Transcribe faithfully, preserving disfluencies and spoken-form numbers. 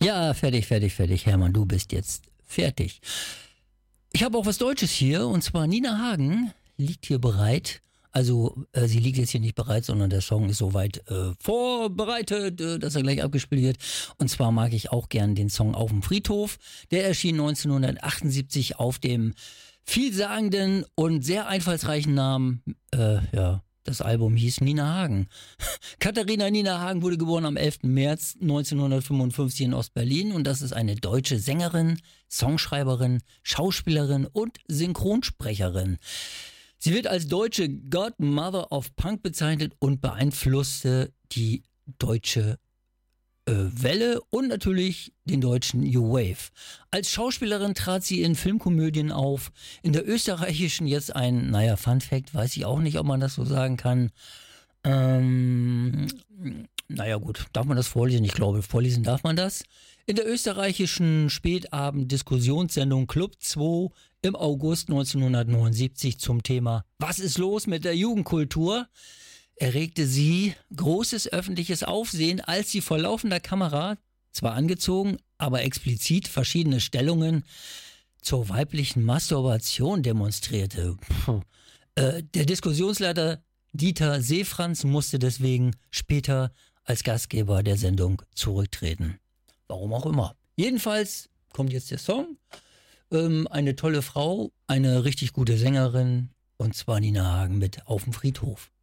Ja, fertig, fertig, fertig. Hermann, du bist jetzt fertig. Ich habe auch was Deutsches hier, und zwar Nina Hagen liegt hier bereit. Also äh, sie liegt jetzt hier nicht bereit, sondern der Song ist soweit äh, vorbereitet, äh, dass er gleich abgespielt wird. Und zwar mag ich auch gern den Song Auf dem Friedhof. Der erschien neunzehnhundertachtundsiebzig auf dem vielsagenden und sehr einfallsreichen Namen, äh, ja, das Album hieß Nina Hagen. Katharina Nina Hagen wurde geboren am elften März neunzehnhundertfünfundfünfzig in Ostberlin und das ist eine deutsche Sängerin, Songschreiberin, Schauspielerin und Synchronsprecherin. Sie wird als deutsche Godmother of Punk bezeichnet und beeinflusste die deutsche äh, Welle und natürlich den deutschen New Wave. Als Schauspielerin trat sie in Filmkomödien auf. In der österreichischen, jetzt ein, naja, Fun Fact, weiß ich auch nicht, ob man das so sagen kann. Ähm, naja gut, darf man das vorlesen? Ich glaube, vorlesen darf man das. In der österreichischen Spätabend-Diskussionssendung Club zwei im August neunzehnhundertneunundsiebzig zum Thema Was ist los mit der Jugendkultur? Erregte sie großes öffentliches Aufsehen, als sie vor laufender Kamera, zwar angezogen, aber explizit verschiedene Stellungen zur weiblichen Masturbation demonstrierte. Puh. Äh, der Diskussionsleiter Dieter Seefranz musste deswegen später als Gastgeber der Sendung zurücktreten. Warum auch immer. Jedenfalls kommt jetzt der Song. Ähm, eine tolle Frau, eine richtig gute Sängerin, und zwar Nina Hagen mit Auf dem Friedhof.